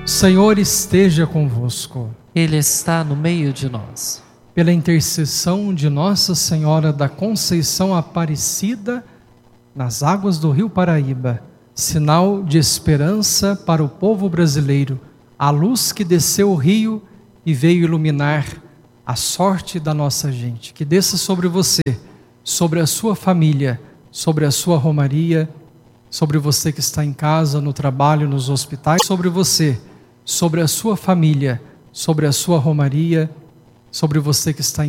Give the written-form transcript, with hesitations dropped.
Senhor esteja convosco. Ele está no meio de nós. Pela intercessão de Nossa Senhora da Conceição Aparecida, nas águas do Rio Paraíba, sinal de esperança para o povo brasileiro, a luz que desceu o rio e veio iluminar a sorte da nossa gente. Que desça sobre você, sobre a sua família, sobre a sua romaria, sobre você que está em casa, no trabalho, nos hospitais, sobre você, sobre a sua família, sobre a sua romaria, sobre você que está em